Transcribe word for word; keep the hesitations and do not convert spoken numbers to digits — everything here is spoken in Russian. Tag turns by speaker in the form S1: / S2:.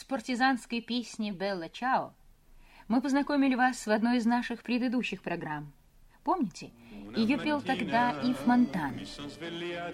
S1: партизанской песни «Белла Чао» мы познакомили вас в одной из наших предыдущих программ. Помните? Ее пел тогда Ив Монтан.